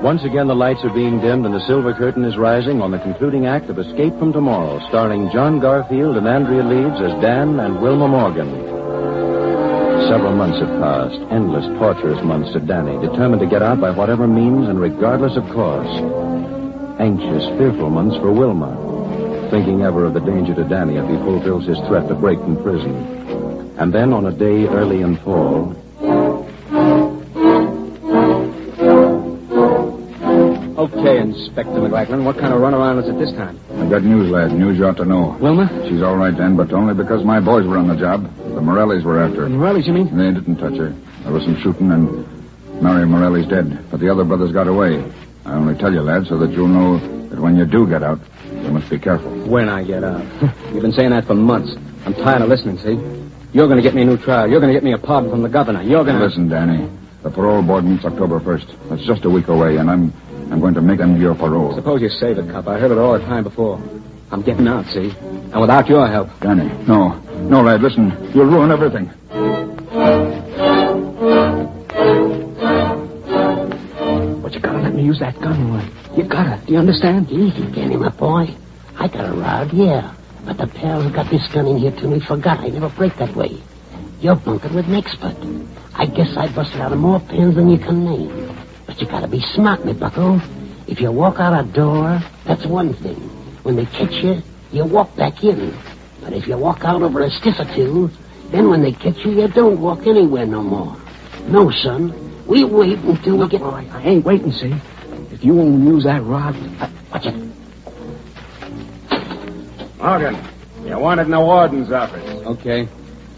Once again, the lights are being dimmed and the silver curtain is rising on the concluding act of Escape from Tomorrow, starring John Garfield and Andrea Leeds as Dan and Wilma Morgan. Several months have passed, endless, torturous months to Danny, determined to get out by whatever means and regardless of cost. Anxious, fearful months for Wilma, thinking ever of the danger to Danny if he fulfills his threat to break from prison. And then on a day early in fall... Okay, Inspector McLachlan, what kind of runaround is it this time? I got news, lad. News you ought to know. Wilma? She's all right, Dan, but only because my boys were on the job. The Morellis were after her. The Morellis, you mean? They didn't touch her. There was some shooting, and Mary Morelli's dead. But the other brothers got away. I only tell you, lad, so that you'll know that when you do get out, you must be careful. When I get out? You've been saying that for months. I'm tired of listening, see? You're going to get me a new trial. You're going to get me a pardon from the governor. You're going to... Listen, Danny. The parole board meets October 1st. That's just a week away, and I'm going to make them your parole. Suppose you save it, cop. I heard it all the time before. I'm getting out, see? And without your help. Danny, no. No, lad, listen. You'll ruin everything. But you gotta let me use that gun, Roy. You gotta. Do you understand? Easy, Danny, my boy. I got a rod, yeah. But the pal who got this gun in here to me forgot I never break that way. You're bunkered with an expert. I guess I busted out of more pins than you can name. But you gotta be smart, me bucko. If you walk out a door, that's one thing. When they catch you, you walk back in. But if you walk out over a stiff or two, then when they catch you, you don't walk anywhere no more. No, son. We wait until we get... Boy, I ain't waiting, see? If you won't use that rod... Watch it. Morgan, you wanted in the warden's office. Okay.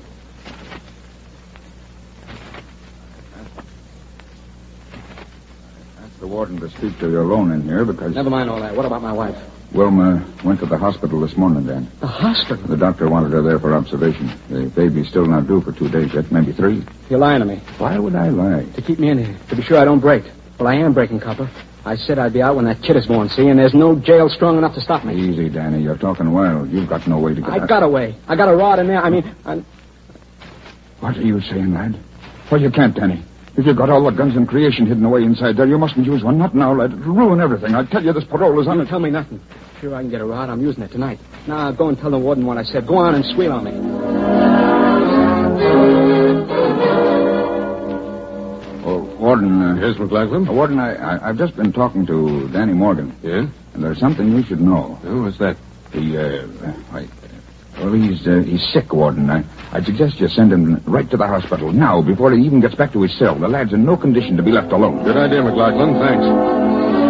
Ask the warden to speak to you alone in here because... Never mind all that. What about my wife? Wilma went to the hospital this morning, Dan. The hospital? The doctor wanted her there for observation. The baby's still not due for 2 days yet, maybe 3. You're lying to me. Why would I lie? To keep me in here. To be sure I don't break. Well, I am breaking, copper. I said I'd be out when that kid is born, see? And there's no jail strong enough to stop me. Easy, Danny. You're talking wild. You've got no way to get out. I got a way. I got a rod in there. I mean... What are you saying, lad? Well, you can't, Danny. If you've got all the guns in creation hidden away inside there, you mustn't use one. Not now, lad. It'll ruin everything. I tell you, this parole is on Don't it. tell me nothing. Sure I can get a rod. I'm using it tonight. Now, go and tell the warden what I said. Go on and squeal on me. Oh, Warden. Yes, McLachlan? Warden, I've just been talking to Danny Morgan. Yeah? And there's something you should know. Oh, what's that? He's sick, Warden. I'd suggest you send him right to the hospital now, before he even gets back to his cell. The lad's in no condition to be left alone. Good idea, McLachlan. Thanks.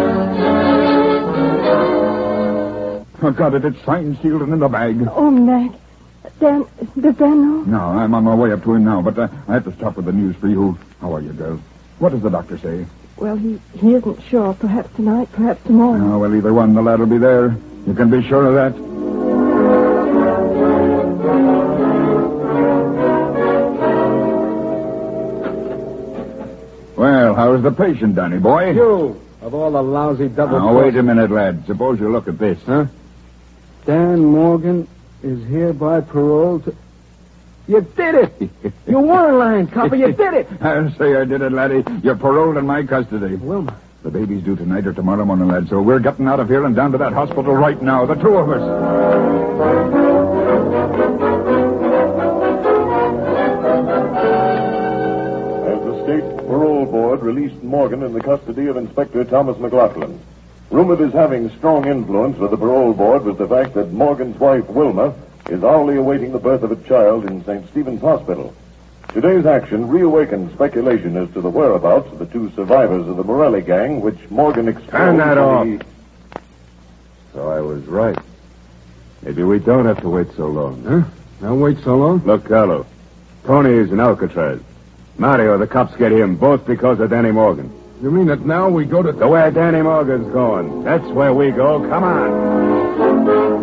I got it. It's signed, sealed, and in the bag. Oh, Mac. Does Dan know? No, I'm on my way up to him now, but I have to stop with the news for you. How are you, girl? What does the doctor say? Well, he isn't sure. Perhaps tonight, perhaps tomorrow. Oh, well, either one, the lad will be there. You can be sure of that. Well, how's the patient, Danny boy? You, of all the lousy double... Now, wait a minute, lad. Suppose you look at this. Huh? Dan Morgan is hereby paroled to... You did it! You weren't lying, copper. You did it! I'll say I did it, laddie. You're paroled in my custody. Wilma. The baby's due tonight or tomorrow morning, lad, so we're getting out of here and down to that hospital right now, the two of us. As the state parole board released Morgan in the custody of Inspector Thomas McLachlan. Rumored as having strong influence with the parole board was the fact that Morgan's wife, Wilma, is hourly awaiting the birth of a child in St. Stephen's Hospital. Today's action reawakened speculation as to the whereabouts of the 2 survivors of the Morelli gang, which Morgan exposed. Turn that off. the- So I was right. Maybe we don't have to wait so long. Huh? Don't wait so long? Look, Carlo. Tony is in Alcatraz. Mario, the cops get him, both because of Danny Morgan. You mean that now we go to... To where Danny Morgan's going. That's where we go. Come on.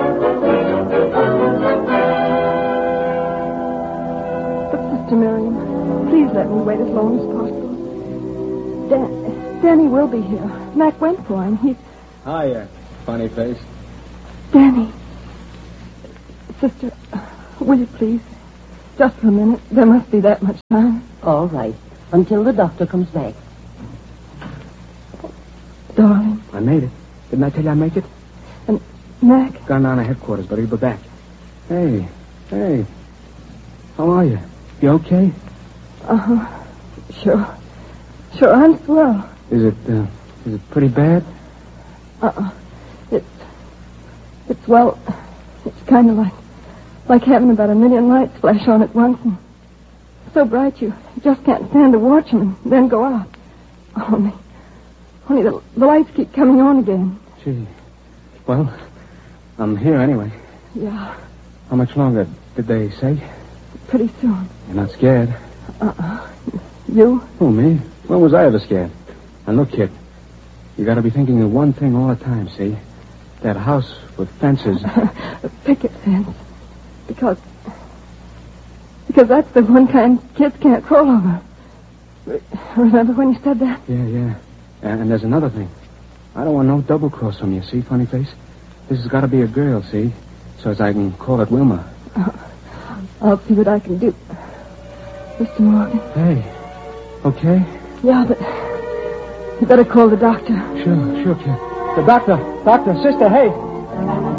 Sister Miriam, please let me wait as long as possible. Danny will be here. Mac went for him. Hiya, funny face. Danny. Sister, will you please? Just for a minute. There must be that much time. All right. Until the doctor comes back. I made it. Didn't I tell you I'd make it? And Mac? Gone down to headquarters, but he'll be back. Hey. How are you? You okay? Uh-huh. Sure, I'm swell. Is it pretty bad? It's kind of like having about 1 million lights flash on at once and so bright you just can't stand to watch them and then go out. Only the lights keep coming on again. Gee. Well, I'm here anyway. Yeah, How much longer did they say? pretty soon. You're not scared? You? Oh, me? When was I ever scared? And look, kid, you gotta be thinking of one thing all the time, see? That house with fences. A picket fence. Because that's the one kind kids can't crawl over. Remember when you said that? Yeah. And there's another thing. I don't want no double cross from you, see, funny face? This has got to be a girl, see? So as I can call it Wilma. I'll see what I can do. Mr. Morgan. Hey, okay? Yeah, but you better call the doctor. Sure, kid. The doctor, sister, hey.